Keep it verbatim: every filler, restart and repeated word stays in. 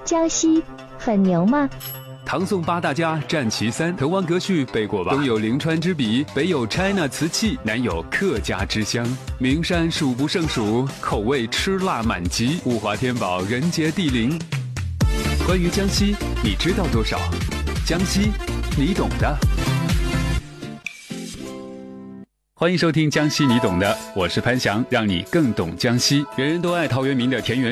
江西很牛吗？ 唐宋八大家占其三，滕王阁序背过吧？东有临川之笔，北有 China 瓷器，南有客家之乡，名山数不胜数，口味吃辣满级，物华天宝，人杰地灵。关于江西，你知道多少？江西，你懂的。欢迎收听江西你懂的，我是潘翔，让你更懂江西。人人都爱陶渊明的田园